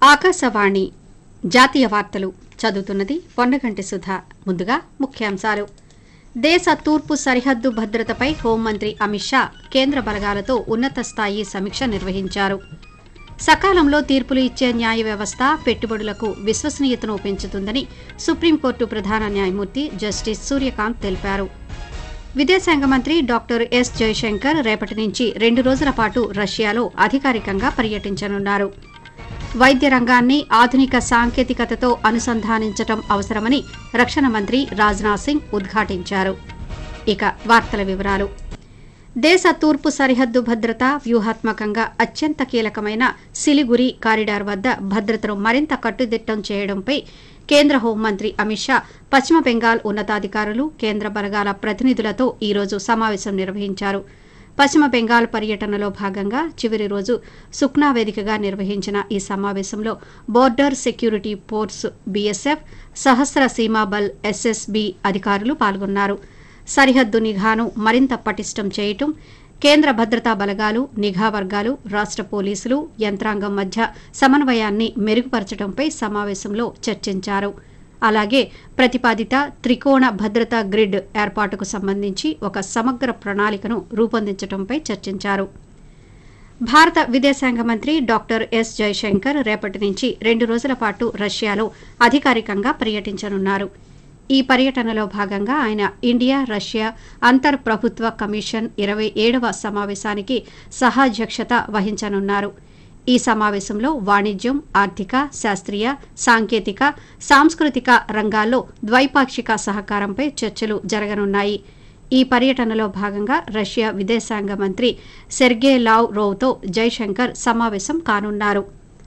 ఆకాశవాణి జాతీయ వార్తలు చదువుతున్నది పొన్నగంటి సుధా. ముందుగా ముఖ్యాంశాలు. దేశ తూర్పు సరిహద్దు భద్రతపై హోంమంత్రి అమిత్ షా కేంద్ర బలగాలతో ఉన్నత స్థాయి సమీక్ష నిర్వహించారు. సకాలంలో తీర్పులు ఇచ్చే న్యాయ వ్యవస్థ పెట్టుబడులకు విశ్వసనీయతను పెంచుతుందని సుప్రీంకోర్టు ప్రధాన న్యాయమూర్తి జస్టిస్ సూర్యకాంత్ తెలిపారు. విదేశాంగ మంత్రి డాక్టర్ ఎస్ జయశంకర్ రేపటి నుంచి 2 రోజుల పాటు రష్యాలో అధికారికంగా పర్యటించనున్నారు. వైద్య రంగాన్ని ఆధునిక సాంకేతికతతో అనుసంధానించడం అవసరమని రక్షణ మంత్రి రాజ్నాథ్ సింగ్ ఉద్ఘాటించారు. ఇక వార్తల వివరాలు. దేశ తూర్పు సరిహద్దు భద్రత వ్యూహాత్మకంగా అత్యంత కీలకమైన సిలిగురి కారిడార్ వద్ద భద్రతను మరింత కట్టుదిట్టం చేయడంపై కేంద్ర హోంమంత్రి అమిత్ షా పశ్చిమ బెంగాల్ ఉన్నతాధికారులు, కేంద్ర బలగాల ప్రతినిధులతో ఈరోజు సమావేశం నిర్వహించారు. పశ్చిమ బెంగాల్ పర్యటనలో భాగంగా చివరి రోజు సుఖ్నా వేదికగా నిర్వహించిన ఈ సమావేశంలో బోర్డర్ సెక్యూరిటీ ఫోర్స్ బీఎస్ఎఫ్, సహస్ర సీమా బల్ ఎస్ఎస్బీ అధికారులు పాల్గొన్నారు. సరిహద్దు నిఘాను మరింత పటిష్టం చేయటం, కేంద్ర భద్రతా బలగాలు, నిఘా వర్గాలు, రాష్ట్ర పోలీసులు యంత్రాంగం మధ్య సమన్వయాన్ని మెరుగుపరచడంపై సమావేశంలో చర్చించారు. అలాగే ప్రతిపాదిత త్రికోణ భద్రతా గ్రిడ్ ఏర్పాటుకు సంబంధించి ఒక సమగ్ర ప్రణాళికను రూపొందించడంపై చర్చించారు. భారత విదేశాంగ మంత్రి డాక్టర్ ఎస్ జయశంకర్ రేపటి నుంచి 2 రోజుల పాటు రష్యాలో అధికారికంగా పర్యటించనున్నారు. ఈ పర్యటనలో భాగంగా ఆయన ఇండియా రష్యా అంతర్ ప్రభుత్వ కమిషన్ 27వ సమావేశానికి సహాధ్యక్షత వహించనున్నారు. ఈ సమావేశంలో వాణిజ్యం, ఆర్థిక, శాస్త్రీయ, సాంకేతిక, సాంస్కృతిక రంగాల్లో ద్వైపాక్షిక సహకారంపై చర్చలు జరగనున్నాయి. ఈ పర్యటనలో భాగంగా రష్యా విదేశాంగ మంత్రి సెర్గే లావ్రోవ్తో జైశంకర్ సమావేశం కానున్నారు.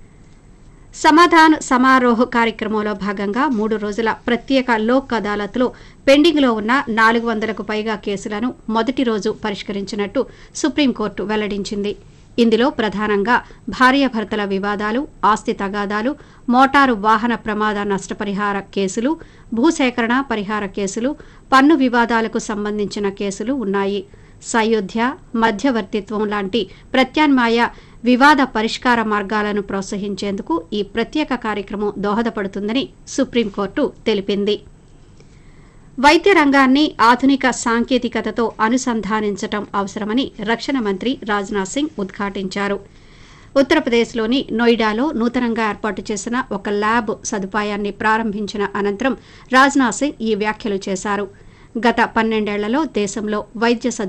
సమాధాన్ సమారోహ్ కార్యక్రమంలో భాగంగా 3 రోజుల ప్రత్యేక లోక్ అదాలత్లో పెండింగ్లో ఉన్న 400కు పైగా కేసులను మొదటి రోజు పరిష్కరించినట్టు సుప్రీంకోర్టు వెల్లడించింది. ఇందులో ప్రధానంగా భార్యాభర్తల వివాదాలు, ఆస్తి తగాదాలు, మోటారు వాహన ప్రమాద నష్టపరిహార కేసులు, భూసేకరణ పరిహార కేసులు, పన్ను వివాదాలకు సంబంధించిన కేసులు ఉన్నాయి. సయోధ్య, మధ్యవర్తిత్వం లాంటి ప్రత్యామ్నాయ వివాద పరిష్కార మార్గాలను ప్రోత్సహించేందుకు ఈ ప్రత్యేక కార్యక్రమం దోహదపడుతుందని సుప్రీంకోర్టు తెలిపింది. వైద్య రంగాన్ని ఆధునిక సాంకేతికతతో అనుసంధానించడం అవసరమని రక్షణ మంత్రి రాజ్నాథ్ సింగ్ ఉద్ఘాటించారు. ఉత్తరప్రదేశ్లోని నోయిడాలో నూతనంగా ఏర్పాటు చేసిన ఒక ల్యాబ్ సదుపాయాన్ని ప్రారంభించిన అనంతరం రాజ్నాథ్ సింగ్ ఈ వ్యాఖ్యలు చేశారు. గత 12 ఏళ్లలో దేశంలో వైద్య